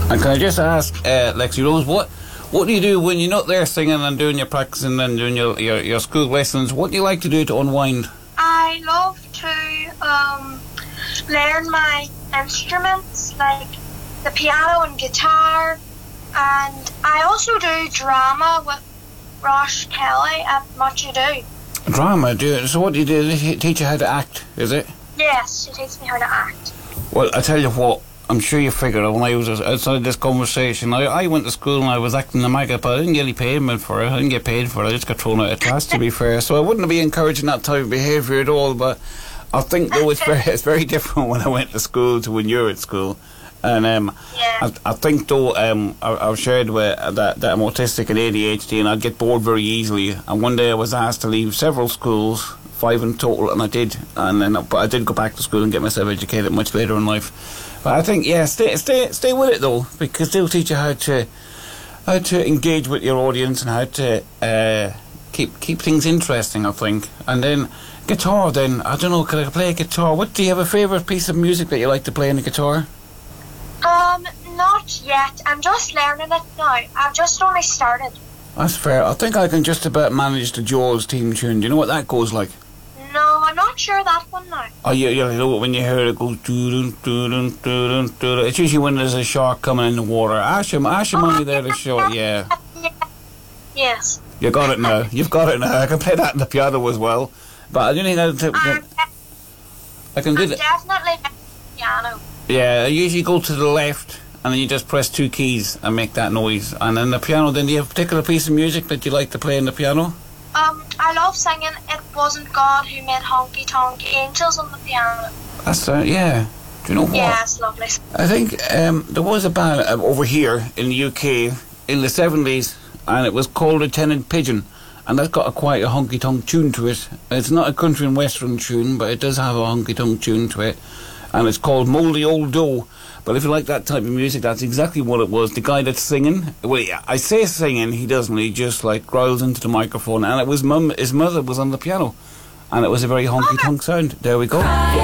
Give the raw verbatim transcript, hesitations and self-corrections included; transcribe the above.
And can I just ask, uh, Lexi Rose, what what do you do when you're not there singing and doing your practicing and doing your, your, your school lessons? What do you like to do to unwind? I love to um, learn my instruments, like the piano and guitar, and I also do drama with Ross Kelly at Much Ado. Drama, do you? So what do you do? They teach you how to act, is it? Yes, she teaches me how to act. Well, I tell you what, I'm sure you figured out when I was outside this conversation, I, I went to school and I was acting the maggot, but I didn't get any payment for it. I didn't get paid for it. I just got thrown out of class, to be fair. So I wouldn't be encouraging that type of behaviour at all, but I think, though, it's very, it's very different when I went to school to when you're at school. And um, yeah. I, I think, though, um, I, I've shared with, uh, that, that I'm autistic and A D H D, and I'd get bored very easily. And one day I was asked to leave several schools, five in total, and I did. And then, but I did go back to school and get myself educated much later in life. But I think, yeah, stay, stay, stay with it though, because they'll teach you how to, how to engage with your audience and how to uh, keep keep things interesting. I think. And then guitar. Then I don't know. Can I play a guitar? What do you have a favourite piece of music that you like to play on the guitar? Um, not yet. I'm just learning it now. I've just only started. That's fair. I think I can just about manage the Jaws theme tune. Do you know what that goes like? No, I'm not sure that one now. Oh, yeah, yeah, you know when you hear it goes doo doo doo doo doo. It's usually when there's a shark coming in the water. Ask your, ask your money there to show it, yeah. yeah. Yes. You got it now. You've got it now. I can play that in the piano as well. But I don't think I can... I'm I can do I'm that. definitely piano. Yeah, I usually go to the left and then you just press two keys and make that noise. And then the piano, then do you have a particular piece of music that you like to play on the piano? Um, I love singing It Wasn't God Who Made Honky Tonk Angels on the piano. That's, uh, yeah. Do you know what? Yeah, it's lovely. I think um, there was a band uh, over here in the U K in the seventies, and it was called Lieutenant Pigeon, and that's got a quite a honky-tonk tune to it. It's not a country and western tune, but it does have a honky-tonk tune to it, and it's called Mouldy Old Dough. But if you like that type of music, that's exactly what it was. The guy that's singing, well, I say singing, he doesn't. He just like growls into the microphone, and it was mum. His mother was on the piano, and it was a very honky tonk sound. There we go.